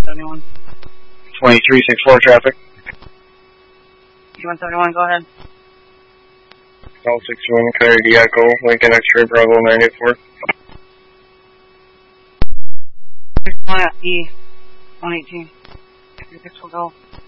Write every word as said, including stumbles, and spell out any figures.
seventy-one. twenty-three sixty-four traffic. T one seventy-one, go ahead. L sixty-one, Coyote Echo, Lincoln X-ray, Bravo nine eight four. E, one eighteen. three six four, go.